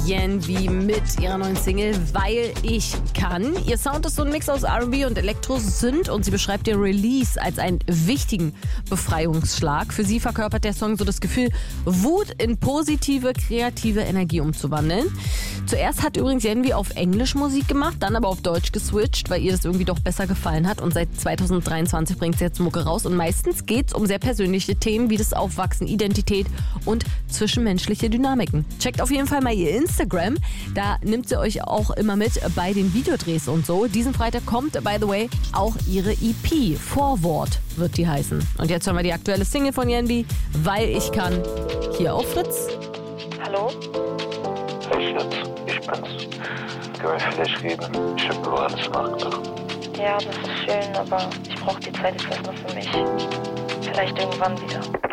Yanbi mit ihrer neuen Single Weil ich kann. Ihr Sound ist so ein Mix aus R&B und Elektro-Synth und sie beschreibt den Release als einen wichtigen Befreiungsschlag. Für sie verkörpert der Song so das Gefühl, Wut in positive, kreative Energie umzuwandeln. Zuerst hat übrigens Yanbi auf Englisch Musik gemacht, dann aber auf Deutsch geswitcht, weil ihr das irgendwie doch besser gefallen hat. Und seit 2023 bringt sie jetzt Mucke raus und meistens geht es um sehr persönliche Themen wie das Aufwachsen, Identität und zwischenmenschliche Dynamiken. Checkt auf jeden Fall mal ihr Instagram, da nimmt sie euch auch immer mit bei den Videodrehs und so. Diesen Freitag kommt, by the way, auch ihre EP. Vorwort wird die heißen. Und jetzt hören wir die aktuelle Single von Yanbi, Weil ich kann, hier auf Fritz. Hallo? Hey Schatz, ich bin's. Können wir vielleicht reden? Ich hab über alles nachgedacht. Ja, das ist schön, aber ich brauche die Zeit jetzt erstmal für mich. Vielleicht irgendwann wieder.